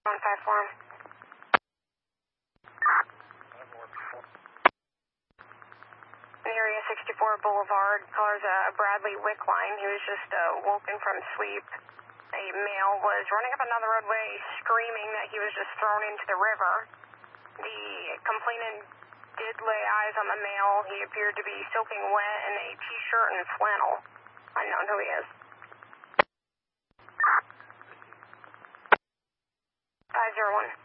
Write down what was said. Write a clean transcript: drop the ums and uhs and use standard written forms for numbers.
154. Area 64 Boulevard, colors Bradley Wickline. He was just woken from sleep. A male was running up another roadway screaming that he was just thrown into the river. The complainant did lay eyes on the male. He appeared to be soaking wet in a t-shirt and flannel. Unknown who he is. 501.